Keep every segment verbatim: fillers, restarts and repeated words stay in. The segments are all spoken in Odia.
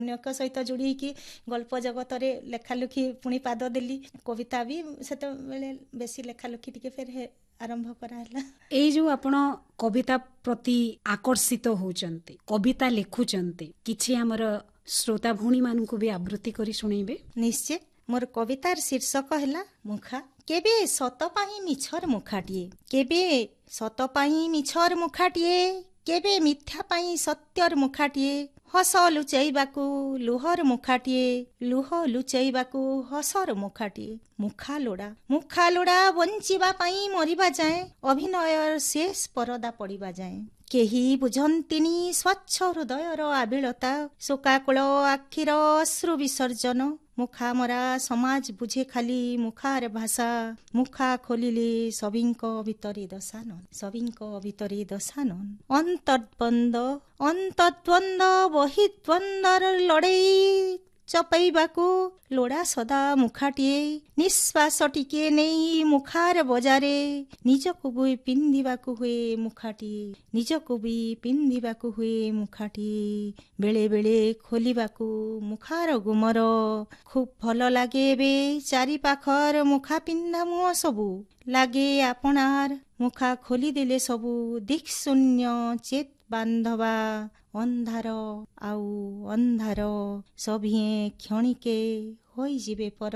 ଅନ୍ୟଙ୍କ ସହିତ ଯୋଡ଼ି ହେଇକି ଗଳ୍ପ ଜଗତରେ ଲେଖାଲେଖି ପୁଣି ପାଦ ଦେଲି। କବିତା ବି ସେତେବେଳେ ବେଶୀ ଲେଖାଲେଖି ଟିକେ ଫେର ଆରମ୍ଭ କରାହେଲା। ଏଇ ଯୋଉ ଆପଣ କବିତା ପ୍ରତି ଆକର୍ଷିତ ହଉଛନ୍ତି, କବିତା ଲେଖୁଛନ୍ତି, କିଛି ଆମର ଶ୍ରୋତା ଭଉଣୀ ମାନଙ୍କୁ ବି ଆବୃତ୍ତି କରି ଶୁଣେଇବେ? ନିଶ୍ଚୟ। ମୋର କବିତାର ଶୀର୍ଷକ ହେଲା ମୁଖା। କେବେ ସତ ପାଇଁ ମିଛର ମୁଖାଟିଏ, କେବେ ସତ ପାଇଁ ମିଛର ମୁଖାଟିଏ, କେବେ ମିଥ୍ୟା ପାଇଁ ସତ୍ୟର ମୁଖାଟିଏ, ହସ ଲୁଚେଇବାକୁ ଲୁହର ମୁଖାଟିଏ, ଲୁହ ଲୁଚେଇବାକୁ ହସର ମୁଖାଟିଏ। ମୁଖା ଲୋଡ଼ା ମୁଖା ଲୋଡ଼ା ବଞ୍ଚିବା ପାଇଁ ମରିବା ଯାଏଁ, ଅଭିନୟର ଶେଷ ପରଦା ପଡ଼ିବା ଯାଏଁ। କେହି ବୁଝନ୍ତିନି ସ୍ୱଚ୍ଛ ହୃଦୟର ଆବିଳତା, ଶୋକାକୁଳ ଆଖିର ଅଶ୍ରୁ ବିସର୍ଜନ। ମୁଖା ମରା ସମାଜ ବୁଝେ ଖାଲି ମୁଖାର ଭାଷା, ମୁଖା ଖୋଲିଲେ ସଭିଙ୍କ ଭିତରେ ଦଶାନନ, ସଭିଙ୍କ ଭିତରେ ଦଶାନନ। ଅନ୍ତର୍ଦ୍ୱନ୍ଦ ଅନ୍ତର୍ଦ୍ୱନ୍ଦ ବହିଦ୍ୱନ୍ଦର ଲଢ଼େଇ ଚପେଇବାକୁ ଲୋଡ଼ା ସଦା ମୁଖାଟିଏ, ନିଶ୍ୱାସ ଟିକିଏ ନେଇ ମୁଖାର ବଜାରେ, ନିଜକୁ ବି ପିନ୍ଧିବାକୁ ହୁଏ ମୁଖାଟିଏ, ନିଜକୁ ବି ପିନ୍ଧିବାକୁ ହୁଏ ମୁଖାଟିଏ। ବେଳେ ବେଳେ ଖୋଲିବାକୁ ମୁଖାର ଗୁମର, ଖୁବ୍ ଭଲ ଲାଗେ ଏବେ ଚାରି ପାଖର ମୁଖା ପିନ୍ଧା ମୁହଁ ସବୁ। ଲାଗେ ଆପଣାର ମୁଖା ଖୋଲିଦେଲେ ସବୁ ଦିକ୍ ଶୂନ୍ୟ ଚେତ୍ ବାନ୍ଧବା, ଅନ୍ଧାର ଆଉ ଅନ୍ଧାର ସଭିଏଁ କ୍ଷଣିକେ ହୋଇଯିବେ ପର,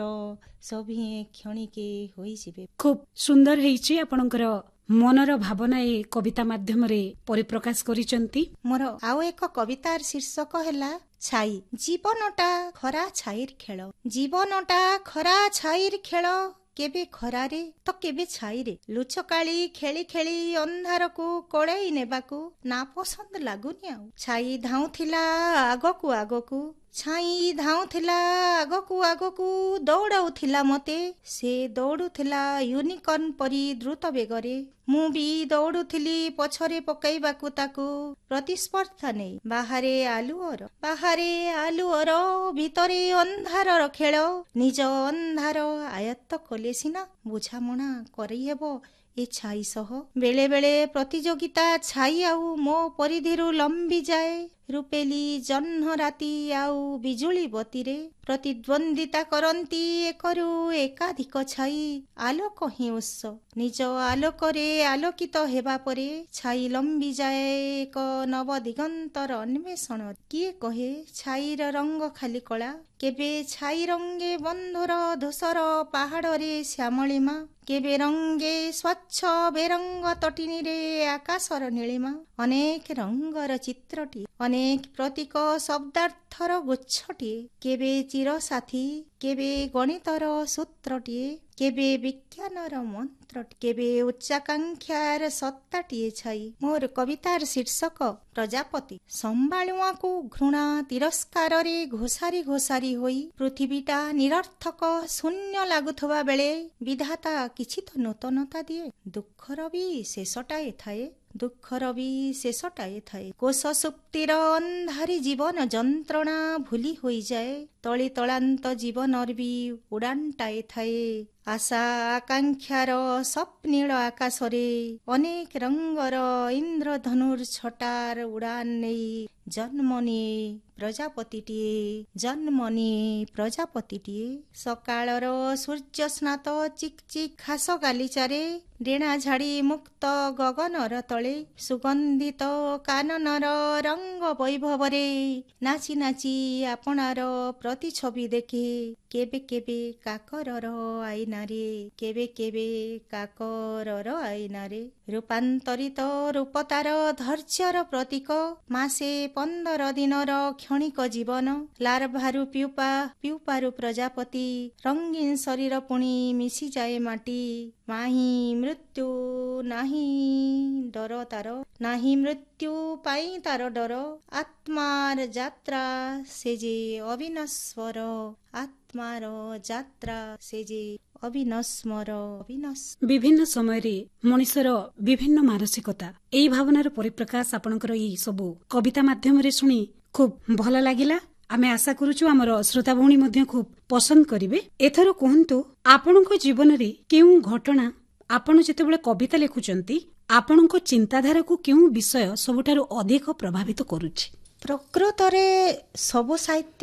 ସଭିଏଁ କ୍ଷଣିକେ ହୋଇଯିବେ। ଖୁବ୍ ସୁନ୍ଦର ହେଇଛି। ଆପଣଙ୍କର ମନର ଭାବନା ଏ କବିତା ମାଧ୍ୟମରେ ପରିପ୍ରକାଶ କରିଛନ୍ତି। ମୋର ଆଉ ଏକ କବିତାର ଶୀର୍ଷକ ହେଲା ଛାଇ। ଜୀବନଟା ଖରା ଛାଇର ଖେଳ, ଜୀବନଟା ଖରା ଛାଇର ଖେଳ, କେବେ ଖରାରେ ତ କେବେ ଛାଇରେ। ଲୁଚକାଳି ଖେଳି ଖେଳି ଅନ୍ଧାରକୁ କୋଳେଇ ନେବାକୁ ନା ପସନ୍ଦ ଲାଗୁନି ଆଉ। ଛାଇ ଧାଉଁଥିଲା ଆଗକୁ ଆଗକୁ, ଛାଇ ଧାଉଁଥିଲା ଆଗକୁ ଆଗକୁ, ଦୌଡ଼ଉଥିଲା ମତେ, ସେ ଦୌଡ଼ୁଥିଲା ୟୁନିକର୍ଣ୍ଣ ପରି ଦ୍ରୁତ ବେଗରେ। ମୁଁ ବି ଦୌଡ଼ୁଥିଲି ପଛରେ ପକେଇବାକୁ ତାକୁ ପ୍ରତିସ୍ପର୍ଦ୍ଧା ନେଇ। ବାହାରେ ଆଲୁଅର ବାହାରେ ଆଲୁଅର, ଭିତରେ ଅନ୍ଧାରର ଖେଳ। ନିଜ ଅନ୍ଧାର ଆୟତ୍ତ କଲେ ସିନା ବୁଝାମଣା କରିହେବ ଏ ଛାଇ ସହ। ବେଳେ ବେଳେ ପ୍ରତିଯୋଗିତା ଛାଇ ଆଉ ମୋ ପରିଧିରୁ ଲମ୍ବିଯାଏ। ରୂପେଲି ଜହ୍ନ ରାତି ଆଉ ବିଜୁଳି ବତୀରେ ପ୍ରତିଦ୍ୱନ୍ଦିତା କରନ୍ତି ଏକରୁ ଏକାଧିକ ଛାଇ। ଆଲୋକ ହିଁ ଉତ୍ସ। ନିଜ ଆଲୋକରେ ଆଲୋକିତ ହେବା ପରେ ଛାଇ ଲମ୍ବିଯାଏ ଏକ ନବ ଦିଗନ୍ତର ଅନ୍ୱେଷଣ। କିଏ କହେ ଛାଇର ରଙ୍ଗ ଖାଲି କଳା, କେବେ ଛାଇ ରଙ୍ଗେ ବନ୍ଧୁର ଧୂସର ପାହାଡ଼ରେ ଶ୍ୟାମଳିମା, କେବେ ରଙ୍ଗେ ସ୍ୱଚ୍ଛ ବେରଙ୍ଗ ତଟିନୀରେ ଆକାଶର ନୀଳିମା। ଅନେକ ରଙ୍ଗର ଚିତ୍ରଟିଏ, ଅନେକ ପ୍ରତୀକ ଶବ୍ଦାର୍ଥର ଗୁଚ୍ଛଟିଏ, କେବେ ଚିରସାଥୀ, କେବେ ଗଣିତର ସୂତ୍ରଟିଏ, କେବେ ବିଜ୍ଞାନର ମନ୍ତ୍ରଟିଏ, କେବେ ଉଚ୍ଚାକାଂକ୍ଷାର ସତ୍ତାଟିଏ ଛାଇ। ମୋର କବିତାର ଶୀର୍ଷକ ପ୍ରଜାପତି। ସମ୍ବାଳୁଆକୁ ଘୃଣା ତିରସ୍କାରରେ ଘୋଷାରି ଘୋଷାରି ହୋଇ ପୃଥିବୀଟା ନିରର୍ଥକ ଶୂନ୍ୟ ଲାଗୁଥିବା ବେଳେ ବିଧାତା କିଛି ତ ନୂତନତା ଦିଏ। ଦୁଃଖର ବି ଶେଷଟାଏ ଥାଏ, ଦୁଃଖର ବି ଶେଷଟାଏ ଥାଏ। କୋଷ ସୁପ୍ତିର ଅନ୍ଧାରି ଜୀବନ ଯନ୍ତ୍ରଣା ଭୁଲି ହୋଇଯାଏ, ତଳି ତଳାନ୍ତ ଜୀବନର ବି ଉଡ଼ାଣଟାଏ ଥାଏ। ଆଶା ଆକାଂକ୍ଷାର ସ୍ୱପ୍ନିଳ ଆକାଶରେ ଅନେକ ରଙ୍ଗର ଇନ୍ଦ୍ରଧନୁର ଛଟାର ଉଡ଼ାନ ନେଇ ଜନ୍ମ ନିଏ ପ୍ରଜାପତିଟିଏ, ଜନ୍ମ ନିଏ ପ୍ରଜାପତିଟିଏ। ସକାଳର ସୂର୍ଯ୍ୟ ସ୍ନାତ ଚିକ୍ ଚିକ୍ ଘାସ ଗାଲିଚାରେ, ଡେଣା ଝାଡ଼ି ମୁକ୍ତ ଗଗନର ତଳେ, ସୁଗନ୍ଧିତ କାନନର ରଙ୍ଗ ବୈଭବରେ ନାଚି ନାଚି ଆପଣାର ପ୍ରତିଛବି ଦେଖେ। କେବେ କେବେ କାକରର ଆଇନାରେ, କେବେ କେବେ କାକରର ଆଇନାରେ। ରୂପାନ୍ତରିତ ରୂପ ତାର ଧୈର୍ଯ୍ୟର ପ୍ରତୀକ, ମାସେ ପନ୍ଦର ଦିନର କ୍ଷଣିକ ଜୀବନ। ଲାର୍ଭାରୁ ପ୍ୟୁପା, ପ୍ୟୁପାରୁ ପ୍ରଜାପତି, ରଙ୍ଗୀନ ଶରୀର ପୁଣି ମିଶିଯାଏ ମାଟି। ନାହିଁ ମୃତ୍ୟୁ ନାହିଁ ଡର ତାର, ନାହିଁ ମୃତ୍ୟୁ ପାଇଁ ତାର ଡର। ଆତ୍ମାର ଯାତ୍ରା ସେ ଯେ ଅବିନଶ୍ୱର, ଆତ୍ମାର ଯାତ୍ରା ସେ ଯେ ଅବିନଶ୍ୱର, ଅବିନଶ୍ୱର। ବିଭିନ୍ନ ସମୟରେ ମଣିଷର ବିଭିନ୍ନ ମାନସିକତା, ଏଇ ଭାବନାର ପରିପ୍ରକାଶ ଆପଣଙ୍କର ଏଇ ସବୁ କବିତା ମାଧ୍ୟମରେ ଶୁଣି ଖୁବ୍ ଭଲ ଲାଗିଲା। ଆମେ ଆଶା କରୁଛୁ ଆମର ଶ୍ରୋତା ଭଉଣୀ ମଧ୍ୟ ଖୁବ୍ ପସନ୍ଦ କରିବେ। ଏଥର କୁହନ୍ତୁ, ଆପଣଙ୍କ ଜୀବନରେ କେଉଁ ଘଟଣା, ଆପଣ ଯେତେବେଳେ କବିତା ଲେଖୁଛନ୍ତି ଆପଣଙ୍କ ଚିନ୍ତାଧାରାକୁ କେଉଁ ବିଷୟ ସବୁଠାରୁ ଅଧିକ ପ୍ରଭାବିତ କରୁଛି? ପ୍ରକୃତରେ ସବୁ ସାହିତ୍ୟ